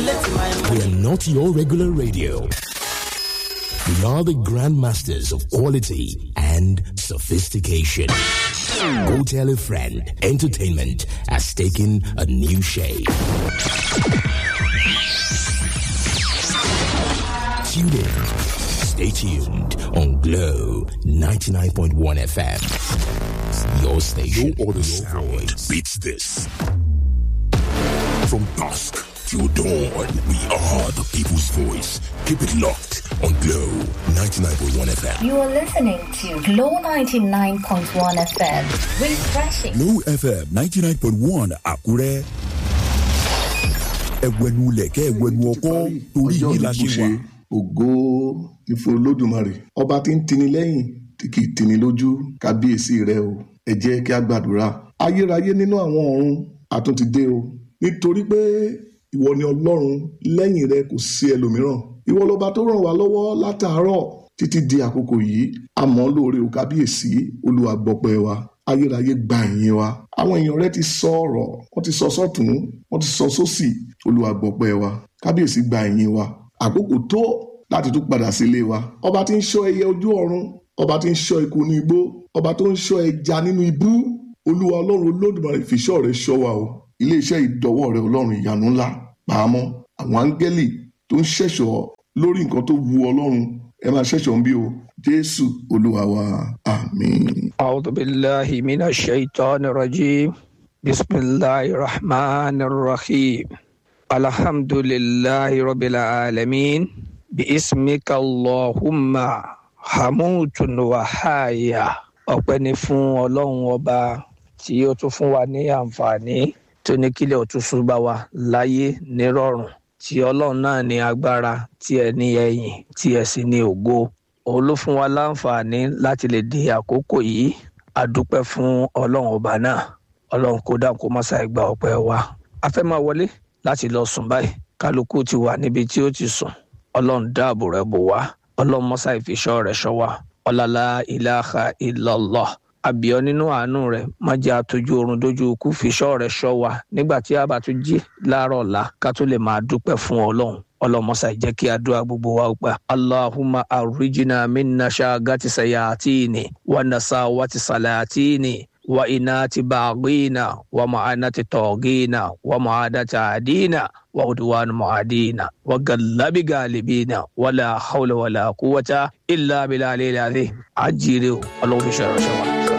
We are not your regular radio. We are the grandmasters of quality and sophistication. Go tell a friend. Entertainment has taken a new shape. Tune in. Stay tuned on Glow 99.1 FM. Your station. No other sound beats this. From dusk till dawn, we are the people's voice. Keep it locked on Glow 99.1 FM. You are listening to Glow 99.1 FM. Refreshing. Glow FM 99.1 Àkúrẹ́. Ẹ̀wẹ̀nu lẹ̀kẹ́ ẹ̀wẹ̀nu ọkọ́ torí yìí la ṣe wà. Ògo ni fún Olódùmarè. Ọba tí ń tini lẹ́yìn tí kì í tini lójú. Kábíyèsí rẹ o. Ẹ jẹ́ kí a gbàdúrà. Ayérayé nínú àwọn ọ̀run àtúntì dé o. Nítorí pé ìwọ ni Ọlọ́run, lẹ́yìn rẹ kò sí ẹlòmíràn. Ìwọ lọba tó ràn wá lọ́wọ́ látàárọ̀ títí di àkókò yìí. Àmọ́ lóore o kábíyèsí, Olúwa gbọpẹ́ wa. Ayérayé gba ìyìn wa. Àwọn èèyàn rẹ ti sọ ọ̀rọ̀, wọ́n ti sọ sọ́tún, wọ́n ti sọ sósì. Olúwa gbọpẹ́ wa. Kábíyèsí gba ìyìn wa. Àkókò tó láti tún padà sílé wa. Ọba tí ń ṣọ́ ẹyẹ ojú ọ̀run, ọba tí ń ṣọ́ eku ní igbó, ọba tó ń ṣọ́ ẹja nínú ibú. Olúwa Ọlọ́run Olódùmarè fìṣọ́ rẹ ṣọ́ wa o. Ilé-iṣẹ́ ìdọ́wọ́ rẹ Ọlọ́run ìyanu ńlá pàmò àwọn áńgẹ́lì tó ń ṣẹ̀ṣọ́ lórí nǹkan tó wu Ọlọ́run ẹ máa ṣẹ̀ṣọ́ ń bí o. Jésù Olúwa wa, àmín. A'udhu billahi minash shaitanir rajim. Bismillahir rahmanir rahim. Alhamdulillahi rabbil alamin. Bi ismika Allahumma hamutun wa haya. Ọpẹ́ ni fún Ọlọ́run ọba tí ó tún fún wa ní àǹfààní tó ní kílẹ̀ òtúnṣu bá wa láyé nírọ̀rùn, tí Ọlọ́run náà ní agbára, tí ẹ ní ẹ̀yìn, tí ẹ sì ní ògo. Òun ló fún wa láǹfààní láti lè di àkókò yìí. A dúpẹ́ fún Ọlọ́run ọba náà. Ọlọ́run kó dáhùn kó má ṣàì gba ọpẹ́ wa. A fẹ́ máa wọlé láti lọ sùn báyìí. Kálukú ti wà níbi tí ó ti sùn. Ọlọ́run dáàbò rẹ̀ bò wá. Ọlọ́run má ṣàì fi ṣọ́ rẹ̀ ṣọ́ wa. Ọlá ilaha illallah. Àbíọ́ nínú àánú rẹ̀ má jẹ́ àtọ́jú oorun dójú ikú, fi ṣọ́ rẹ̀ ṣọ́ wa nígbà tí a bá tún jí láàárọ̀ ọ̀la ká tó lè máa dúpẹ́ fún Ọlọ́run. Ọlọ́run má ṣàì jẹ́ kí àdúrà gbogbo wa ó gbà. Allahumma arrijna min nashagati sayatini wa nasawati salatini wa inati baghina wa ma'anati tawgina wa ma'adati adina wa udwan mu'adina wa gallabi galibina wala hawla wala quwwata illa billahi al-azim. Ajire Ọlọ́run fi ṣọ́ rẹ̀ ṣọ́ wa.